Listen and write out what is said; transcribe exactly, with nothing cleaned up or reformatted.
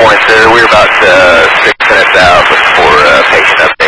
morning, sir. We're about uh, six minutes out for uh, patient update.